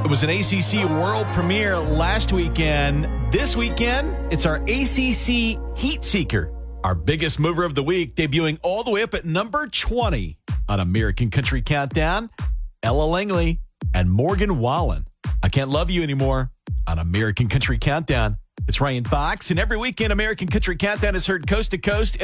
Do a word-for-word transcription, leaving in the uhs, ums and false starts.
It was an A C C world premiere last weekend. This weekend, it's our A C C Heat Seeker, our biggest mover of the week, debuting all the way up at number twenty on American Country Countdown. Ella Langley and Morgan Wallen. I Can't Love You Anymore on American Country Countdown. It's Ryan Fox, and every weekend, American Country Countdown is heard coast to coast